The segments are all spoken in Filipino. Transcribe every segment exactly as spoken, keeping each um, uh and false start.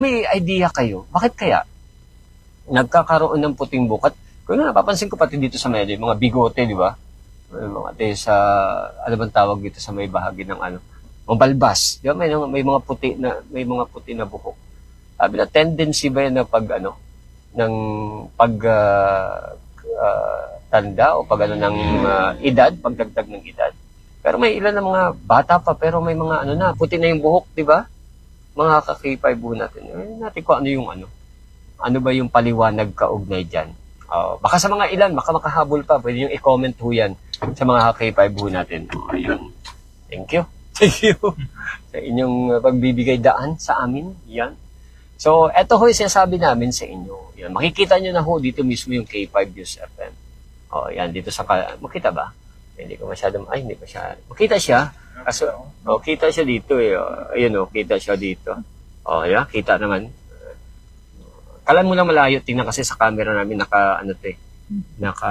May idea kayo, bakit kaya nagkakaroon ng puting bukat? Kung na napapansin ko pati dito sa medyo, mga bigote, di ba? Mga te sa, ano bang tawag dito sa may bahagi ng ano, mga balbas. Di ba? May, may mga puti na, may mga puti na buhok. Sabi na, tendency ba yan na pag, ano, ng pag, uh, uh, tanda o pag, ano, ng uh, edad, pagdagdag ng edad. Pero may ilan na mga bata pa, pero may mga, ano na, puti na yung buhok, di ba? Mga ka-K five po natin. Eh, natin ko ano yung ano. Ano ba yung paliwanag kaugnay dyan? Uh, baka sa mga ilan, baka makahabol pa. Pwede yung i-comment ho yan sa mga ka-K five po natin. Oh, ayun. Thank you. Thank you sa inyong uh, pagbibigay daan sa amin. Yan. So, eto ho yung sinasabi namin sa inyo. Yan. Makikita nyo na ho dito mismo yung K five News F M. Oh, yan. Dito sa... Makita ba? Hindi ko masyadong... Ay, hindi masyadong... Makita siya. Kaso, oh, kita siya dito eh. Oh, ayun oh, kita siya dito. Oh, yeah, kita naman. Kalan mo lang malayo, tingnan kasi sa camera namin naka ano 'te. Naka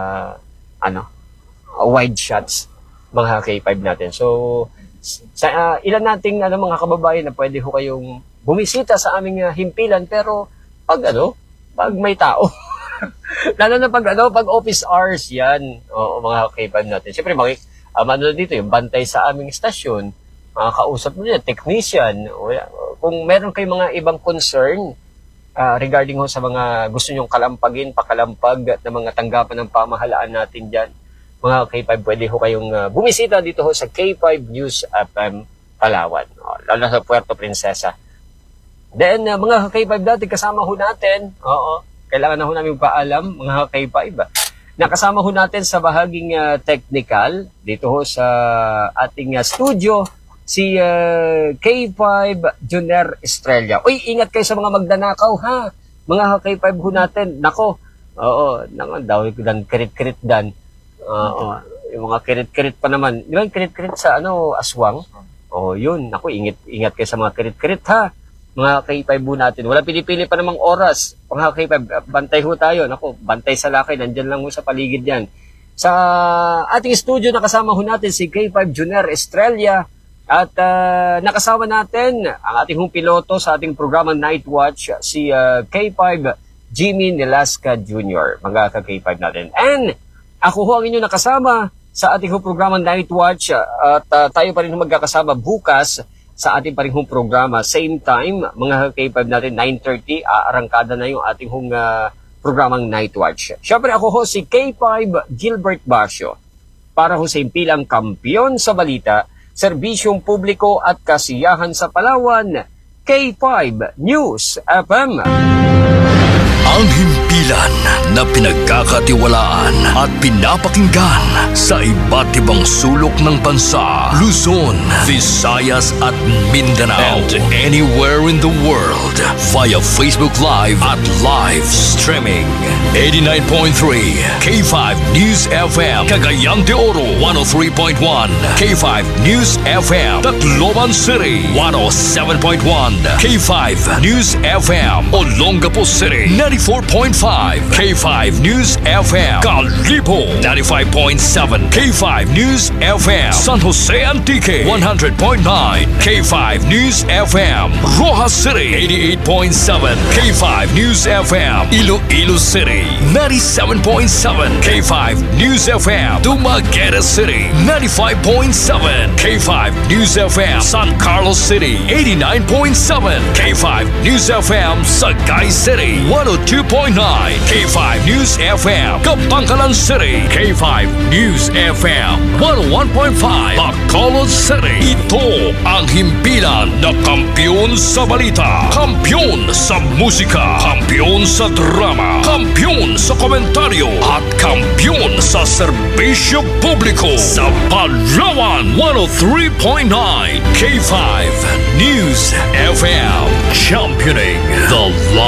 ano, uh, wide shots mga K five natin. So, sa uh, ilan nating ano mga kababayan na pwede ho kayong bumisita sa aming uh, himpilan pero pag ano, pag may tao. Lalo na pag ano, pag office hours 'yan. Oo, mga K five natin. Siyempre, maki Um, ano dito, yung bantay sa aming estasyon, mga kausap mo niya, technician, o, kung meron kayong mga ibang concern uh, regarding ho sa mga gusto nyong kalampagin, pakalampag at na mga tanggapan ng pamahalaan natin dyan, mga K five, pwede ho kayong uh, bumisita dito ho sa K five News F M Palawan, o, lalo sa Puerto Princesa. Then, uh, mga K five dati, kasama ho natin, oo, kailangan na ho namin paalam, mga K five, nakasama ho natin sa bahaging uh, technical dito ho sa ating uh, studio si uh, K five Junior Estrella. Uy, ingat kayo sa mga magdanakaw ha. Mga K five ho natin. Nako. Oo, nang daw dan kirit-kirit dan. Oo, yung mga kirit-kirit pa naman. Di ba yung kirit-kirit sa ano, aswang? Oh, yun. Nako, ingat ingat kayo sa mga kirit-kirit ha. Mga K five ho natin. Wala pinipili pa namang oras. Mga K five, bantay ho tayo. Naku, bantay sa lakay. Nandyan lang ho sa paligid yan. Sa ating studio, nakasama ho natin si K five Junior Estrella. At uh, nakasama natin ang ating hong piloto sa ating programa Night Watch, si uh, K five Jimmy Nelasca Junior Mga ka-K five natin. And ako ho ang inyong nakasama sa ating hong programa Night Watch. At uh, tayo pa rin magkakasama bukas sa ating parihong programa. Same time, mga K five natin, nine thirty, aarangkada na yung ating hong uh, programang Night Watch. Siyempre ako ho si K five Gilbert Basio, para ho sa impilang kampiyon sa balita, serbisyong publiko at kasiyahan sa Palawan, K five News F M. Ang himpilan na pinagkakatiwalaan at pinapakinggan sa iba't ibang sulok ng bansa, Luzon, Visayas at Mindanao, and anywhere in the world via Facebook Live at live streaming. eighty-nine point three K five News F M, Cagayan de Oro, one oh three point one K five News F M, Tacloban City, one oh seven point one K five News F M, Olongapo City, ninety-four point five K five News F M, Calipo, ninety-five point seven K five News F M, San Jose Antique, one hundred point nine K five News F M, Rojas City, eighty-eight point seven K five News F M, Iloilo City, ninety-seven point seven K five News F M, Dumaguete City, ninety-five point seven K five News F M, San Carlos City, eighty-nine point seven K five News F M, Sagay City, one oh two point nine K five News F M, Kapangkalan City, K five News F M, one oh one point five Bacolod City. Ito ang himpilan na kampiyon sa balita, kampiyon sa musika, kampiyon sa drama, kampiyon sa komentaryo at kampiyon sa serbisyo publiko sa Palawan. One oh three point nine K five News F M, championing the